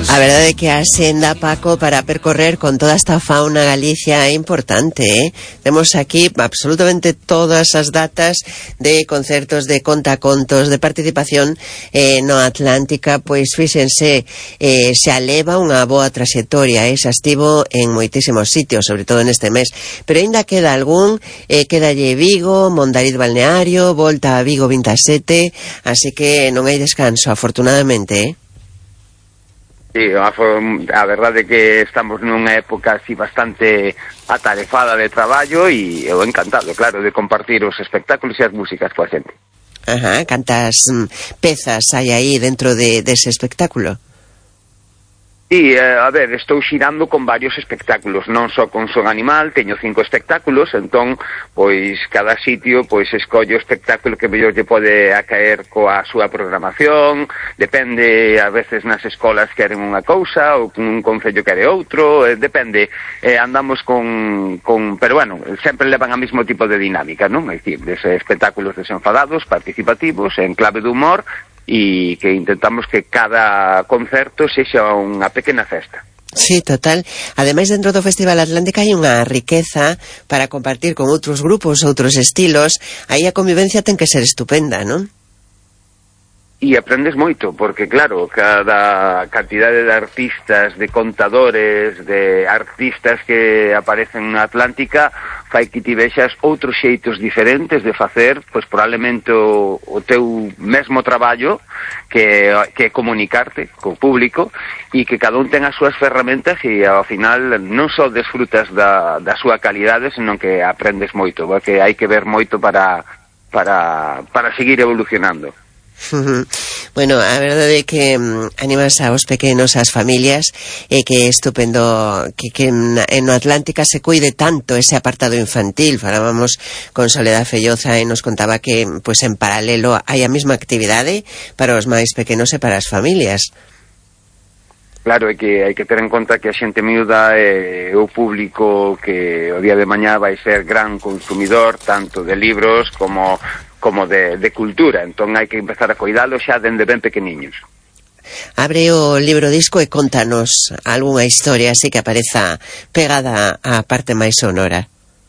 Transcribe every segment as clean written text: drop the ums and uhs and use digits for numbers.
A verdade é que a senda, Paco, para percorrer con toda esta fauna Galicia é importante, eh? Temos aquí absolutamente todas as datas de concertos, de contacontos, de participación no Atlántica, pois fíxense, se aleva unha boa traxectoria, xa estivo en moitísimos sitios, sobre todo neste mes, pero aínda queda algún, quedalle Vigo, Mondariz Balneario, volta a Vigo 27, así que non hai descanso, afortunadamente, Sí, a verdade é que estamos nunha época así bastante atarefada de traballo e eu encantado, claro, de compartir os espectáculos e as músicas coa xente. Ajá, cantas pezas hai aí dentro dese espectáculo? Sí, a ver, estou xirando con varios espectáculos, non só con Son Animal, teño 5 espectáculos, entón, pois, cada sitio, pois, escollo o espectáculo que mellor lle pode acaer coa súa programación, depende, a veces nas escolas queren unha cousa, ou un concello quere outro, depende, andamos pero bueno, sempre levan a mesmo tipo de dinámica, non? É dicir, espectáculos desenfadados, participativos, en clave de humor, e que intentamos que cada concerto sexa unha pequena festa. Sí, total. Ademais, dentro do Festival Atlántica hai unha riqueza para compartir con outros grupos, outros estilos. Aí a convivencia ten que ser estupenda, non? E aprendes moito, porque claro, cada cantidade de artistas, de contadores, de artistas que aparecen na Atlántica fai que ti vexas outros xeitos diferentes de facer, pois probablemente o teu mesmo traballo que é comunicarte co público e que cada un ten as súas ferramentas e ao final non só desfrutas da súa calidade, senón que aprendes moito, porque hai que ver moito para seguir evolucionando. Bueno, a verdade é que animas aos pequenos, ás familias, e que é estupendo que no Atlántica se cuide tanto ese apartado infantil. Falábamos con Soledad Felloza e nos contaba que, pues, en paralelo hai a mesma actividade para os máis pequenos e para as familias. Claro, é que hai que ter en conta que a xente miúda é o público que o día de mañá vai ser gran consumidor tanto de libros como de cultura, entón hai que empezar a cuidalo xa dende ben pequeniños. Abre o libro disco e contanos algunha historia así que apareza pegada á parte máis sonora.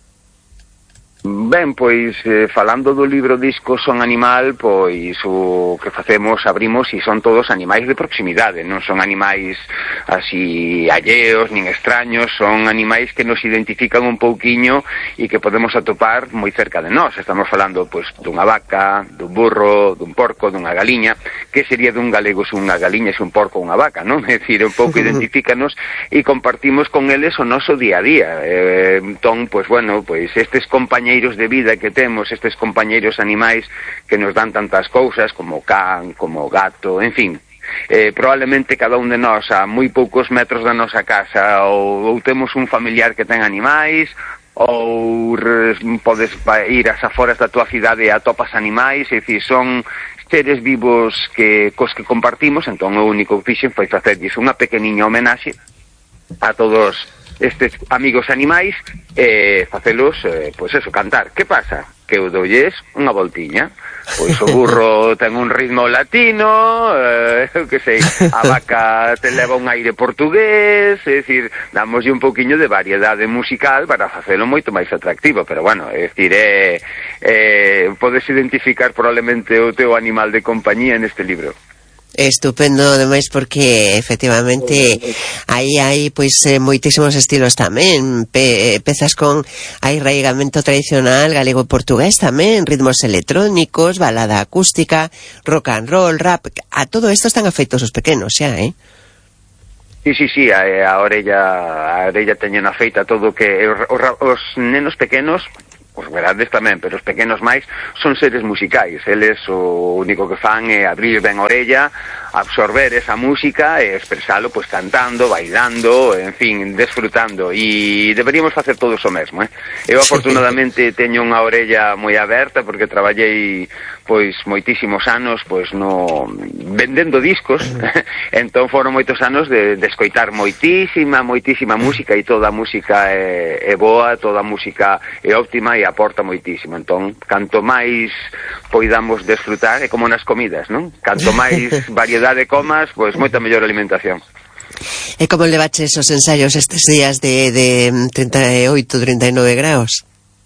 Ben, pois, falando do libro disco Son Animal, pois o que facemos, abrimos, e son todos animais de proximidade, non son animais así alleos, nin extraños, son animais que nos identifican un pouquiño e que podemos atopar moi cerca de nós. Estamos falando, pois, dunha vaca, dun burro, dun porco, dunha galiña. Que sería dun galego se unha galiña, se un porco ou unha vaca, non? É dicir, un pouco identifícanos e compartimos con eles o noso día a día. Entón, pois, bueno, pois, estes compañeiros de vida que temos, estes compañeiros animais que nos dan tantas cousas como can, como gato, en fin, probablemente cada un de nós a moi poucos metros da nosa casa ou temos un familiar que ten animais ou podes ir ás aforas da tua cidade e atopas animais, é dicir, son seres vivos cos que compartimos, entón o único que fixen foi facerlles unha pequeniña homenaxe a todos estes amigos animais e facelos, pois eso, cantar. Que pasa? Que eu doulles unha voltiña. Pois o burro ten un ritmo latino, eu que sei, a vaca te leva un aire portugués, é dicir, damoslle un pouquiño de variedade musical para facelo moito máis atractivo, pero bueno, é dicir, podes identificar probablemente o teu animal de compañía neste libro. Estupendo, ademais, porque efectivamente aí hai pois moitísimos estilos tamén, pezas con arraigamento tradicional galego e portugués tamén, ritmos electrónicos, balada acústica, rock and roll, rap, a todo isto están afeitos os pequenos xa, Sí, a orella teñen afeita todo que os nenos pequenos, os grandes tamén, pero os pequenos máis son seres musicais. Eles o único que fan é abrir ben a orella, absorber esa música e expresalo pois cantando, bailando, en fin, desfrutando, e deberíamos facer todos o mesmo, Eu afortunadamente teño unha orella moi aberta porque traballei pois moitísimos anos pois no vendendo discos, entón foron moitos anos de escoitar moitísima música, e toda a música é boa, toda a música é óptima e aporta moitísimo. Entón, canto máis poidamos desfrutar, é como nas comidas, non? Canto máis variedade comas, pois moita mellor alimentación. E como levaches os ensaios estes días de 38, 39 graus?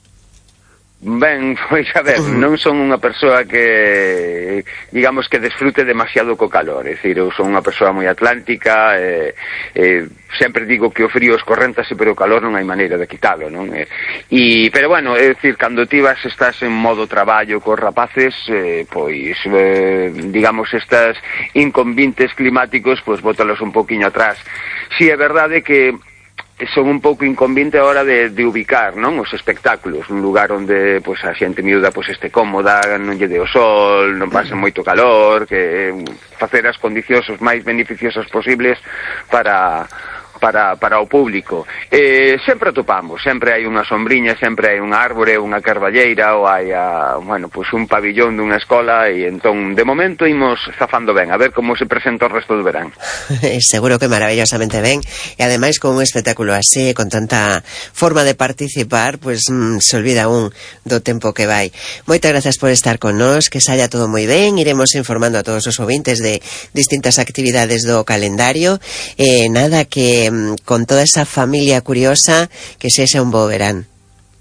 Ben, pois a ver, non son unha persoa que, digamos, que desfrute demasiado co calor. É dicir, eu son unha persoa moi atlántica, sempre digo que o frío escorréntase, pero o calor non hai maneira de quitalo, non? Pero bueno, é dicir, cando ti estás en modo traballo cos rapaces, pois, digamos, estas inconvenientes climáticos, pois, bótalos un poquinho atrás. Si é verdade que son un pouco inconveniente a hora de ubicar, non, os espectáculos, un lugar onde pois a xente miúda pois este cómoda, non lle dé o sol, non pase moito calor, que facer as condicións os máis beneficiosas posibles para o público. Sempre atopamos, sempre hai unha sombriña, sempre hai unha árbore, unha carballeira, ou hai pues un pabillón dunha escola, e entón, de momento, imos zafando ben, a ver como se presenta o resto do verán. Seguro que maravillosamente ben, e ademais con un espectáculo así, con tanta forma de participar, pues se olvida do tempo que vai. Moitas grazas por estar con nós, que saia todo moi ben, iremos informando a todos os ouvintes de distintas actividades do calendario, nada que con toda esa familia curiosa, que sexa un bo verán.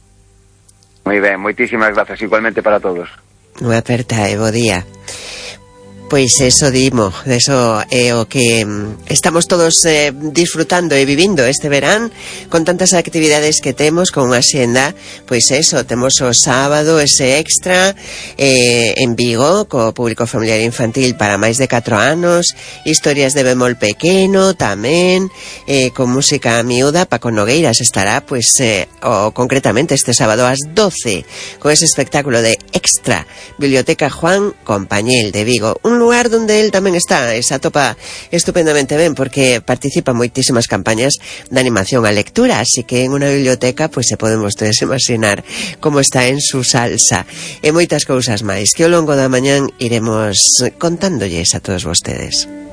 Moi ben, moitísimas grazas, igualmente para todos. Unha aperta e bo día. Pois eso dimo, eso é o que estamos todos disfrutando e vivindo este verán, con tantas actividades que temos, con unha xenda, pois eso, temos o sábado ese extra en Vigo, co público familiar infantil para máis de 4 anos, historias de bemol pequeno tamén, con música miúda. Paco Nogueiras estará, pois, concretamente este sábado ás 12, con ese espectáculo de Extra, Biblioteca Juan Compañel de Vigo, un lugar donde él tamén está, e se atopa estupendamente ben, porque participa en moitísimas campañas de animación a lectura, así que en unha biblioteca pois se poden vostedes imaginar como está en su salsa, e moitas cousas máis que ao longo da mañán iremos contándolles a todos vostedes.